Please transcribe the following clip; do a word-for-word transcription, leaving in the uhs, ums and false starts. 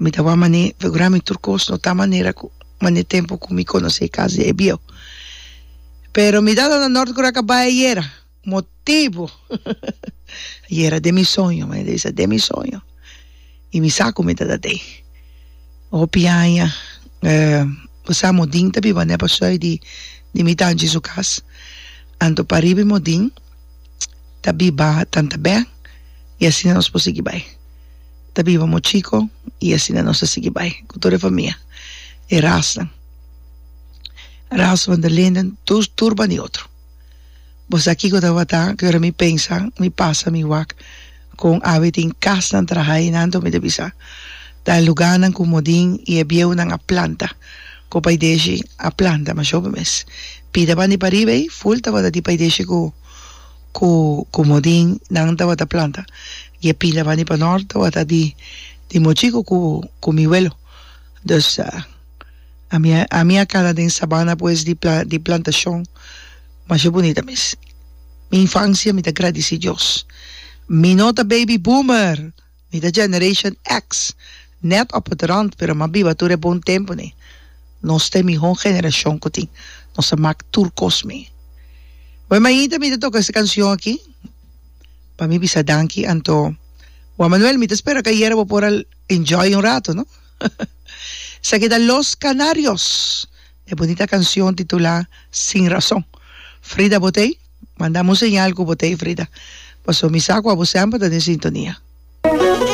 mi tawa mani programa turcos no ta manera mani tempo que me conocí casi e bio. Pero mi dado na norte cura acaba era motivo. Y era de mi sueño, me dice de mi sueño. Y mi saco me da de. O piaia eh usamos din tabi ba ne pasoi di di mi tanji su cas. Anto paribi modin tabi ba tanta bem e assim nós podemos seguir bem. Tabi ba mo chico e assim nós seguir bem. Cultura família. E raça. Raça van der Linden, tu turba ni outro. Vos aqui que eu tá, que eu me pensa, me passa, me wak, com habit em casa na trabalho, nando me devisa. Da lugar nan kumodin e é bieu nan a planta. Ko pai deixe a planta, mas eu mes. Pida ba ni paribe, full tava da di pai deixe ko ko kumodin nan tava da planta. E pila ba ni pa norte, tava di di mochico ko ko mi vuelo. Dus uh, a minha a minha casa em sabana pues de pla, de plantação mas é bonita mesmo. Minha infância me agradeci Deus. Mi nota baby boomer, mi da generation X, net op het rand, pero ma biba tu bom tempo ne. Nós temos uma geração que tem, nós maak turcos me. Vai mainta me toca essa canção aqui. Para mim bisa danki anto. Juan Manuel me te espera que ayer vou por enjoy un rato, ¿no? Se queda Los Canarios, de bonita canción titulada Sin Razón. Frida Botey, mandamos señal con Botey, Frida. Pasó mi saco a vos siempre en sintonía.